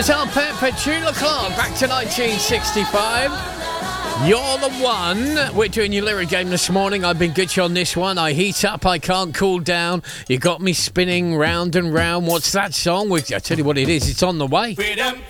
There's our pet Petula Clark, back to 1965. You're the one. We're doing your lyric game this morning. I've been good to you on this one. I heat up, I can't cool down. You got me spinning round and round. What's that song? I tell you what it is. It's on the way. Freedom